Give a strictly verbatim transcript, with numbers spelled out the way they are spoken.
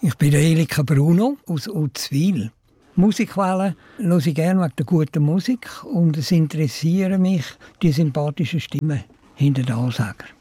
Ich bin der Elika Bruno aus Uzwil. Musikwellen höre ich gerne wegen der guten Musik und es interessieren mich die sympathischen Stimmen hinter den Ansager.